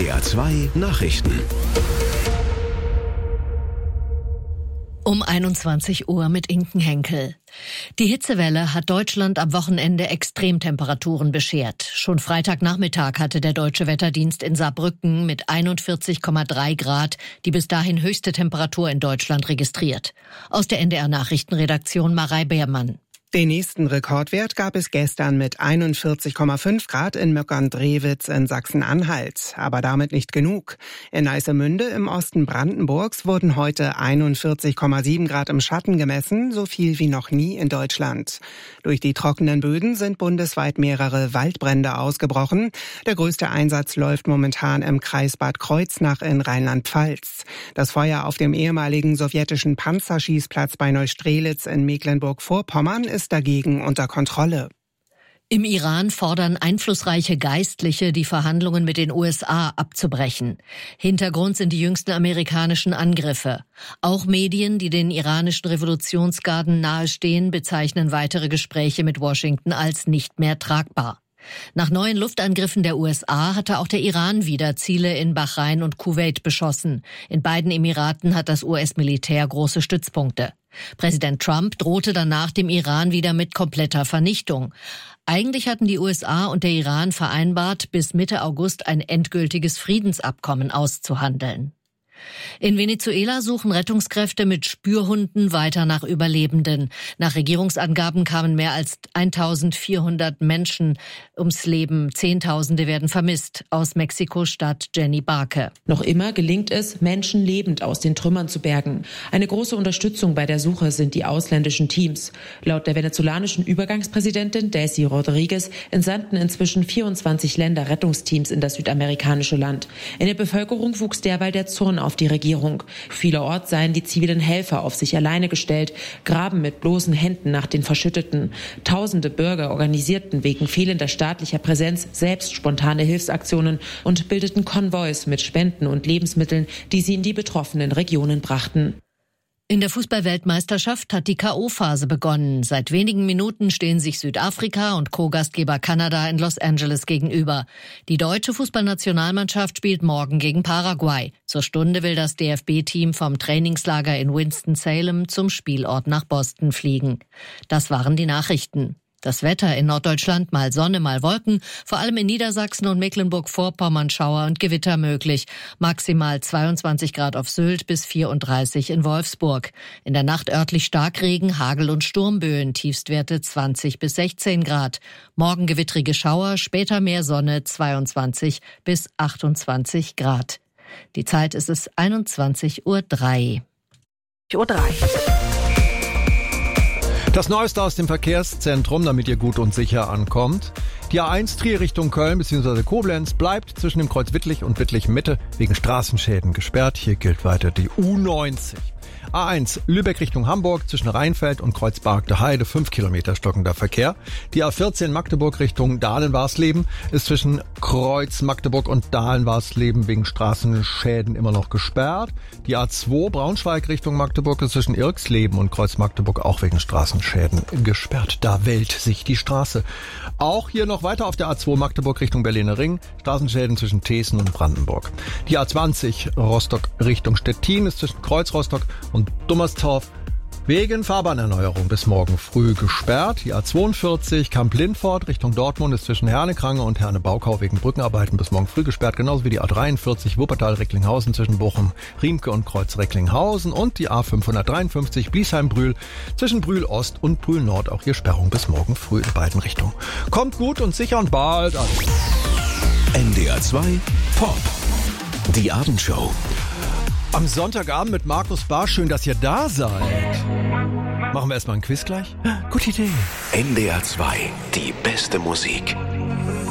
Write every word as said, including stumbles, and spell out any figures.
D R zwei Nachrichten. Um einundzwanzig Uhr mit Inken Henkel. Die Hitzewelle hat Deutschland am Wochenende Extremtemperaturen beschert. Schon Freitagnachmittag hatte der Deutsche Wetterdienst in Saarbrücken mit einundvierzig Komma drei Grad die bis dahin höchste Temperatur in Deutschland registriert. Aus der N D R-Nachrichtenredaktion Marei Beermann. Den nächsten Rekordwert gab es gestern mit einundvierzig Komma fünf Grad in Möckern-Drewitz in Sachsen-Anhalt. Aber damit nicht genug. In Neissemünde im Osten Brandenburgs wurden heute einundvierzig Komma sieben Grad im Schatten gemessen, so viel wie noch nie in Deutschland. Durch die trockenen Böden sind bundesweit mehrere Waldbrände ausgebrochen. Der größte Einsatz läuft momentan im Kreis Bad Kreuznach in Rheinland-Pfalz. Das Feuer auf dem ehemaligen sowjetischen Panzerschießplatz bei Neustrelitz in Mecklenburg-Vorpommern ist ist dagegen unter Kontrolle. Im Iran fordern einflussreiche Geistliche, die Verhandlungen mit den U S A abzubrechen. Hintergrund sind die jüngsten amerikanischen Angriffe. Auch Medien, die den iranischen Revolutionsgarden nahestehen, bezeichnen weitere Gespräche mit Washington als nicht mehr tragbar. Nach neuen Luftangriffen der U S A hatte auch der Iran wieder Ziele in Bahrain und Kuwait beschossen. In beiden Emiraten hat das U S-Militär große Stützpunkte. Präsident Trump drohte danach dem Iran wieder mit kompletter Vernichtung. Eigentlich hatten die U S A und der Iran vereinbart, bis Mitte August ein endgültiges Friedensabkommen auszuhandeln. In Venezuela suchen Rettungskräfte mit Spürhunden weiter nach Überlebenden. Nach Regierungsangaben kamen mehr als eintausendvierhundert Menschen ums Leben. Zehntausende werden vermisst. Aus Mexiko-Stadt Jenny Barke. Noch immer gelingt es, Menschen lebend aus den Trümmern zu bergen. Eine große Unterstützung bei der Suche sind die ausländischen Teams. Laut der venezolanischen Übergangspräsidentin Daisy Rodriguez entsandten inzwischen vierundzwanzig Länder Rettungsteams in das südamerikanische Land. In der Bevölkerung wuchs derweil der Zorn auf die Regierung. Vielerorts seien die zivilen Helfer auf sich alleine gestellt, graben mit bloßen Händen nach den Verschütteten. Tausende Bürger organisierten wegen fehlender staatlicher Präsenz selbst spontane Hilfsaktionen und bildeten Konvois mit Spenden und Lebensmitteln, die sie in die betroffenen Regionen brachten. In der Fußball-Weltmeisterschaft hat die K O-Phase begonnen. Seit wenigen Minuten stehen sich Südafrika und Co-Gastgeber Kanada in Los Angeles gegenüber. Die deutsche Fußballnationalmannschaft spielt morgen gegen Paraguay. Zur Stunde will das D F B-Team vom Trainingslager in Winston-Salem zum Spielort nach Boston fliegen. Das waren die Nachrichten. Das Wetter in Norddeutschland, mal Sonne, mal Wolken, vor allem in Niedersachsen und Mecklenburg-Vorpommern Schauer und Gewitter möglich. Maximal zweiundzwanzig Grad auf Sylt bis vierunddreißig in Wolfsburg. In der Nacht örtlich Starkregen, Hagel und Sturmböen, Tiefstwerte zwanzig bis sechzehn Grad. Morgen gewittrige Schauer, später mehr Sonne, zweiundzwanzig bis achtundzwanzig Grad. Die Zeit ist es einundzwanzig Uhr drei. Uhr drei. Das Neueste aus dem Verkehrszentrum, damit ihr gut und sicher ankommt. Die A eins Trier Richtung Köln bzw. Koblenz bleibt zwischen dem Kreuz Wittlich und Wittlich Mitte wegen Straßenschäden gesperrt. Hier gilt weiter die U neunzig. A eins Lübeck Richtung Hamburg zwischen Rheinfeld und Kreuzbargte Heide fünf Kilometer stockender Verkehr. Die A vierzehn Magdeburg Richtung Dahlen-Warsleben ist zwischen Kreuz Magdeburg und Dahlen-Warsleben wegen Straßenschäden immer noch gesperrt. Die A zwei Braunschweig Richtung Magdeburg ist zwischen Irksleben und Kreuz Magdeburg auch wegen Straßenschäden gesperrt. Da wählt sich die Straße. Auch hier noch weiter auf der A zwei Magdeburg Richtung Berliner Ring. Straßenschäden zwischen Thesen und Brandenburg. Die A zwanzig Rostock Richtung Stettin ist zwischen Kreuz Rostock und Dummerstorf wegen Fahrbahnerneuerung bis morgen früh gesperrt. Die A zweiundvierzig Kamp-Lindfort Richtung Dortmund ist zwischen Herne-Krange und Herne-Baukau wegen Brückenarbeiten bis morgen früh gesperrt. Genauso wie die A dreiundvierzig Wuppertal-Recklinghausen zwischen Bochum, Riemke und Kreuz-Recklinghausen und die A fünfhundertdreiundfünfzig Bliesheim-Brühl zwischen Brühl-Ost und Brühl-Nord. Auch hier Sperrung bis morgen früh in beiden Richtungen. Kommt gut und sicher und bald an. N D R zwei Pop. Die Abendshow. Am Sonntagabend mit Markus Barr. Schön, dass ihr da seid. Machen wir erstmal ein Quiz gleich? Gute Idee. N D R zwei, die beste Musik.